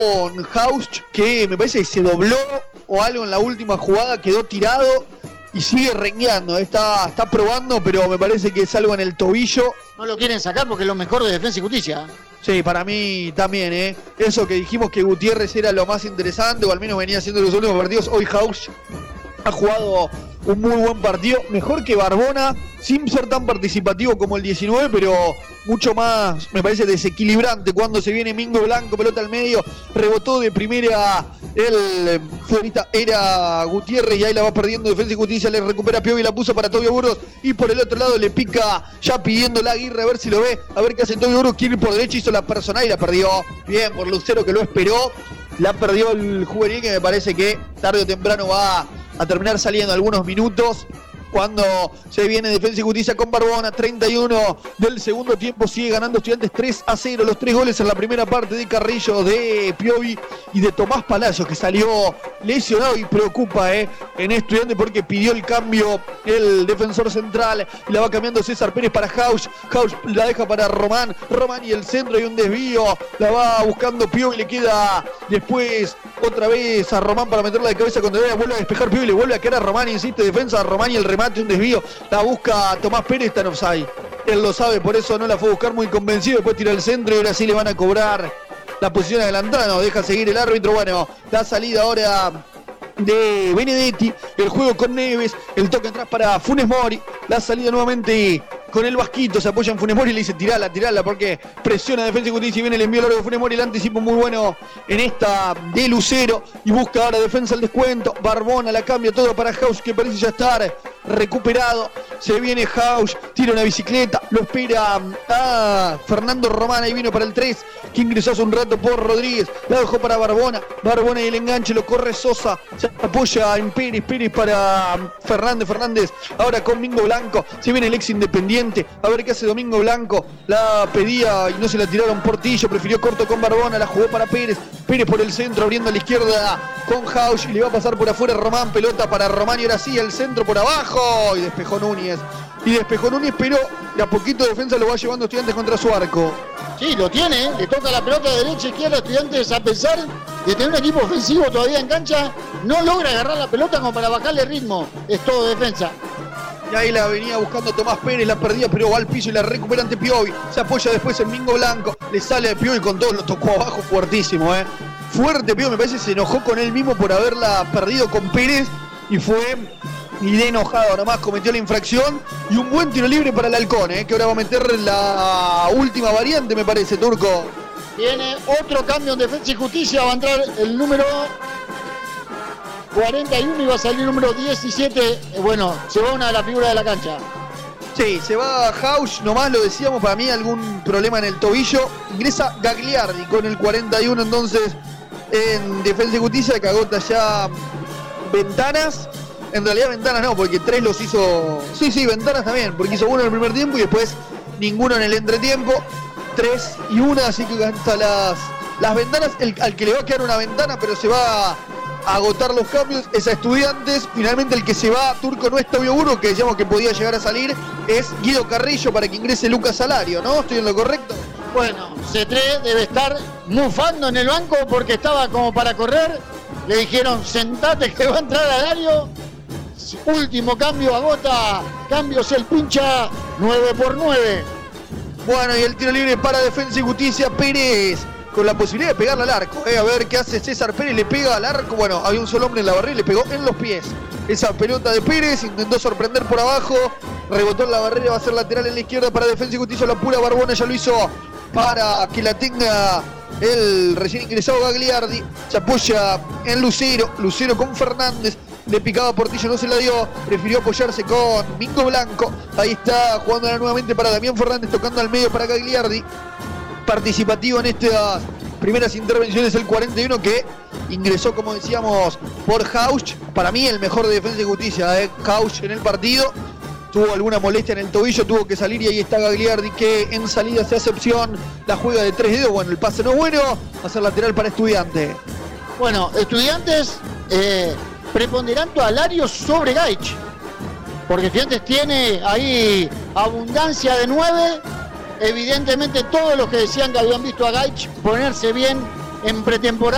con Hausch, que me parece que se dobló o algo en la última jugada, quedó tirado y sigue rengueando. Está probando, pero me parece que es algo en el tobillo. No lo quieren sacar porque es lo mejor de Defensa y Justicia. Sí, para mí también, Eso que dijimos que Gutiérrez era lo más interesante, o al menos venía haciendo los últimos partidos. Hoy Hausch ha jugado un muy buen partido, mejor que Barbona, sin ser tan participativo como el 19, pero mucho más, me parece, desequilibrante. Cuando se viene Mingo Blanco, pelota al medio, rebotó de primera el futbolista era Gutiérrez y ahí la va perdiendo Defensa y Justicia, le recupera Piovi, la puso para Tobio Burgos y por el otro lado le pica ya pidiendo la Aguirre a ver si lo ve, a ver qué hace Tobio Burgos, quiere ir por derecha, hizo la personal y la perdió. Bien por Lucero que lo esperó, la perdió el juvenil, que me parece que tarde o temprano va a terminar saliendo algunos minutos. Cuando se viene Defensa y Justicia con Barbona, 31 del segundo tiempo, sigue ganando Estudiantes 3-0, los 3 goles en la primera parte de Carrillo, de Piovi y de Tomás Palacios, que salió lesionado y preocupa en Estudiantes porque pidió el cambio el defensor central, y la va cambiando César Pérez para Hausch, Hausch la deja para Román y el centro y un desvío, la va buscando Piovi, le queda después otra vez a Román para meterla de cabeza cuando vuelve a despejar Piovi, le vuelve a quedar a Román, insiste defensa a Román y el remate, un desvío, la busca Tomás Pérez, está en offside. Él lo sabe, por eso no la fue a buscar, muy convencido, después tira el centro y ahora sí le van a cobrar la posición adelantada, no deja seguir el árbitro. Bueno, la salida ahora de Benedetti, el juego con Neves, el toque atrás para Funes Mori, la salida nuevamente con el Vasquito, se apoya en Funes Mori y le dice tirala porque presiona Defensa y Justicia y viene el envío largo de Funes Mori, el anticipo muy bueno en esta de Lucero y busca ahora Defensa el descuento, Barbona la cambia todo para Hausch, que parece ya estar recuperado, se viene Hausch, tira una bicicleta, lo espera a Fernando Román, ahí vino para el 3, que ingresó hace un rato por Rodríguez, la dejó para Barbona y el enganche lo corre Sosa, se apoya en Pérez para Fernández, ahora con Mingo Blanco, se viene el ex Independiente, a ver qué hace Domingo Blanco, la pedía y no se la tiraron Portillo, prefirió corto con Barbona, la jugó para Pérez por el centro, abriendo a la izquierda con Hausch y le va a pasar por afuera Román, pelota para Román y ahora sí el centro por abajo y despejó Núñez, pero de a poquito Defensa lo va llevando Estudiantes contra su arco. Sí, lo tiene, le toca la pelota de derecha a izquierda a Estudiantes, a pesar de tener un equipo ofensivo todavía en cancha, no logra agarrar la pelota como para bajarle ritmo, es todo Defensa. Y ahí la venía buscando Tomás Pérez, la perdía, pero va al piso y la recupera ante Piovi. Se apoya después en Mingo Blanco, le sale a Piovi con todo, lo tocó abajo fuertísimo, Fuerte Piovi, me parece se enojó con él mismo por haberla perdido con Pérez y fue y de enojado nomás cometió la infracción. Y un buen tiro libre para el Halcón, que ahora va a meter la última variante, me parece, Turco. Tiene otro cambio en Defensa y Justicia, va a entrar el número 41 y va a salir el número 17. Bueno, se va una de las figuras de la cancha. Sí, se va Hausch, nomás lo decíamos, para mí algún problema en el tobillo. Ingresa Gagliardi con el 41 entonces en Defensa y Justicia, que agota ya Ventanas. En realidad Ventanas no, porque 3 los hizo... Sí, Ventanas también, porque hizo uno en el primer tiempo y después ninguno en el entretiempo. 3 y 1, así que hasta las Ventanas, al que le va a quedar una ventana, pero se va a agotar los cambios, es a Estudiantes. Finalmente el que se va, Turco, no es Tobio Burgos, que decíamos que podía llegar a salir, es Guido Carrillo para que ingrese Lucas Salario, ¿no? ¿Estoy en lo correcto? Bueno, C3 debe estar mufando en el banco porque estaba como para correr. Le dijeron, sentate que va a entrar Alario. Último cambio, agota cambios el pincha, 9x9. Bueno, y el tiro libre para Defensa y Justicia, Pérez, con la posibilidad de pegarle al arco. A ver qué hace César Pérez, le pega al arco. Bueno, había un solo hombre en la barrera y le pegó en los pies. Esa pelota de Pérez, intentó sorprender por abajo, rebotó en la barrera, va a ser lateral en la izquierda para Defensa y Justicia, la pura Barbona ya lo hizo para que la tenga el recién ingresado Gagliardi. Se apoya en Lucero con Fernández. Le picaba Portillo, no se la dio, prefirió apoyarse con Mingo Blanco. Ahí está jugándola nuevamente para Damián Fernández, tocando al medio para Gagliardi. Participativo en estas primeras intervenciones el 41, que ingresó, como decíamos, por Hausch. Para mí el mejor de Defensa y Justicia, Hausch en el partido. Tuvo alguna molestia en el tobillo, tuvo que salir y ahí está Gagliardi, que en salida se hace opción, la juega de 3 dedos. Bueno, el pase no es bueno, va a ser lateral para Estudiantes. Bueno, Estudiantes preponderando a Alario sobre Gaich, porque Estudiantes tiene ahí abundancia de 9. Evidentemente todos los que decían que habían visto a Gaich ponerse bien en pretemporada